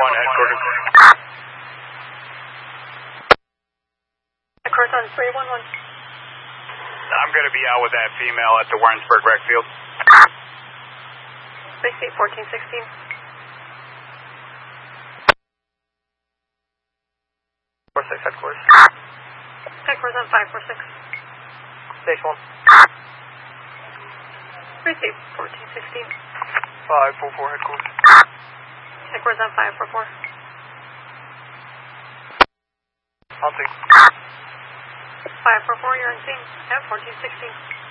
headquarters. Headquarters on 311. I'm going to be out with that female at the Warrensburg rec field. Please see 1416. 46 headquarters. Headquarters on 546. Station 1. Please see 1416. 544 headquarters. Headquarters on 544. On 6. 544, you're on scene at 1416.